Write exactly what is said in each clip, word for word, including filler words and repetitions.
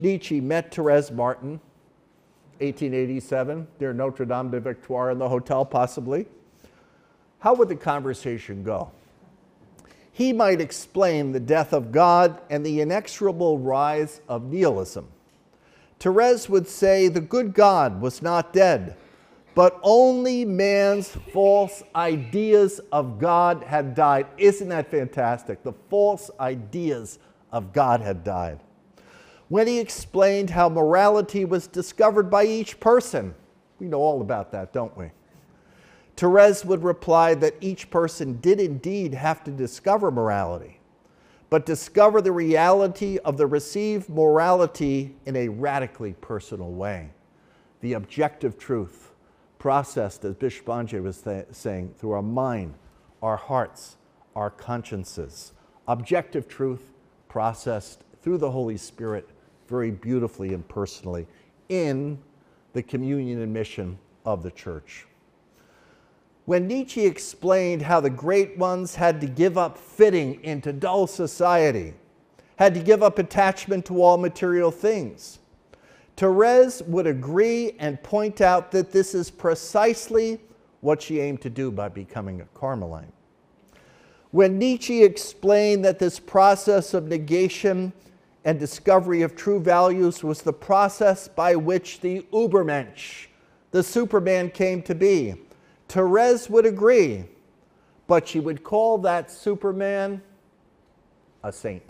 Nietzsche met Thérèse Martin, eighteen eighty-seven, near Notre Dame de Victoire in the hotel, possibly. How would the conversation go? He might explain the death of God and the inexorable rise of nihilism. Thérèse would say the good God was not dead, but only man's false ideas of God had died. Isn't that fantastic? The false ideas of God had died. When he explained how morality was discovered by each person, we know all about that, don't we? Thérèse would reply that each person did indeed have to discover morality, but discover the reality of the received morality in a radically personal way. The objective truth, processed, as Bishop Banje was th- saying, through our mind, our hearts, our consciences. Objective truth processed through the Holy Spirit very beautifully and personally in the communion and mission of the church. When Nietzsche explained how the great ones had to give up fitting into dull society, had to give up attachment to all material things, Thérèse would agree and point out that this is precisely what she aimed to do by becoming a Carmelite. When Nietzsche explained that this process of negation and discovery of true values was the process by which the Übermensch, the Superman, came to be, Thérèse would agree, but she would call that Superman a saint.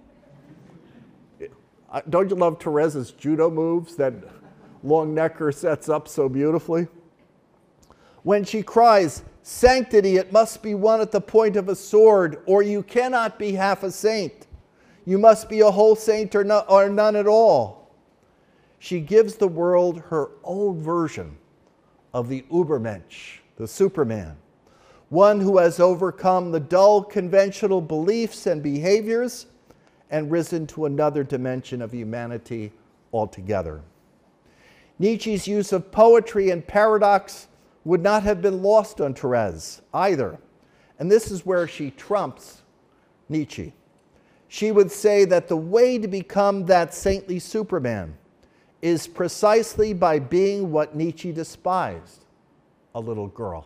Don't you love Thérèse's judo moves that Longnecker sets up so beautifully? When she cries, "Sanctity, it must be won at the point of a sword, or you cannot be half a saint. You must be a whole saint or, no, or none at all." She gives the world her own version of the Übermensch, the Superman, one who has overcome the dull conventional beliefs and behaviors and risen to another dimension of humanity altogether. Nietzsche's use of poetry and paradox would not have been lost on Thérèse either. And this is where she trumps Nietzsche. She would say that the way to become that saintly Superman is precisely by being what Nietzsche despised, a little girl.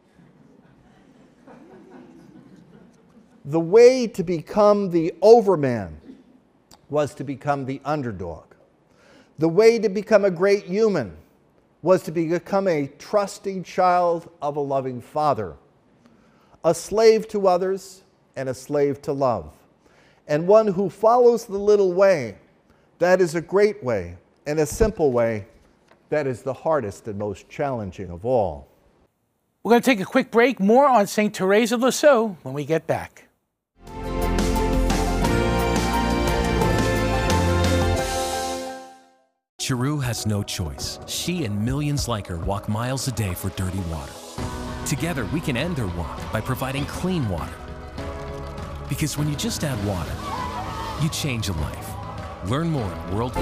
The way to become the overman was to become the underdog. The way to become a great human was to become a trusting child of a loving father, a slave to others and a slave to love, and one who follows the little way. That is a great way, and a simple way, that is the hardest and most challenging of all. We're going to take a quick break. More on Saint Thérèse of Lisieux when we get back. Chiru has no choice. She and millions like her walk miles a day for dirty water. Together, we can end her walk by providing clean water. Because when you just add water, you change a life. Learn more at World.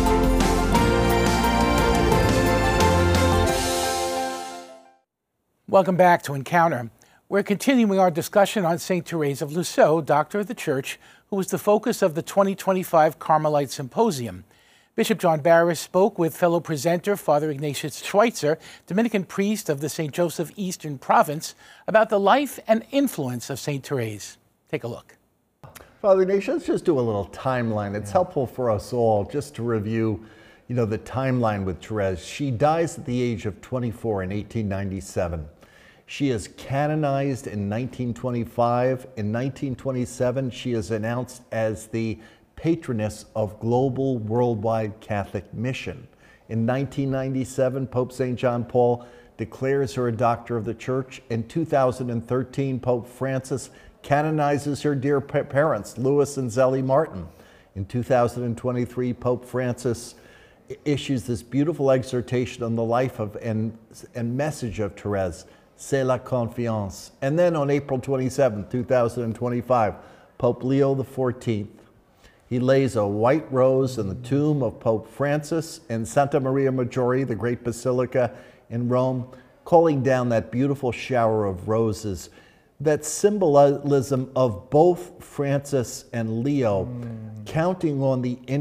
Welcome back to Encounter. We're continuing our discussion on Saint Thérèse of Lisieux, Doctor of the Church, who was the focus of the twenty twenty-five Carmelite Symposium. Bishop John Barris spoke with fellow presenter Father Ignatius Schweitzer, Dominican priest of the Saint Joseph Eastern Province, about the life and influence of Saint Thérèse. Take a look. Father Ignatius, let's just do a little timeline. It's yeah. helpful for us all just to review, you know, the timeline with Thérèse. She dies at the age of twenty-four in eighteen ninety-seven. She is canonized in nineteen twenty-five. In nineteen twenty-seven, she is announced as the patroness of global worldwide Catholic mission. In nineteen ninety-seven, Pope Saint John Paul declares her a doctor of the Church. In two thousand thirteen, Pope Francis canonizes her dear parents, Louis and Zélie Martin. In two thousand twenty-three, Pope Francis issues this beautiful exhortation on the life of and, and message of Thérèse, C'est la confiance. And then on April twenty-seventh, two thousand twenty-five, Pope Leo the fourteenth, he lays a white rose in the tomb of Pope Francis in Santa Maria Maggiore, the great basilica in Rome, calling down that beautiful shower of roses, that symbolism of both Francis and Leo, mm. counting on the